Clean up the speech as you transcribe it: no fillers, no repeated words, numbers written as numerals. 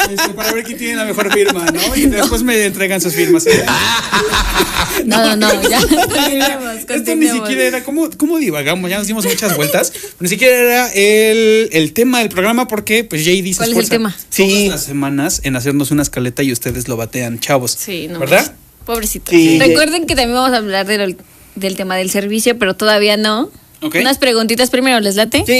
Para ver quién tiene la mejor firma, ¿no? Y después me entregan sus firmas. No, ya. Continuemos. Esto ni siquiera era, ¿cómo divagamos? Ya nos dimos muchas vueltas. Ni siquiera era el tema del programa porque pues JD se ¿Cuál es el tema? Todas las semanas en hacernos una escaleta y ustedes lo batean, chavos. Sí, no. ¿Verdad? Pobrecito. Sí. Recuerden que también vamos a hablar del tema del servicio, pero todavía no. Okay. Unas preguntitas primero, ¿les late? Sí.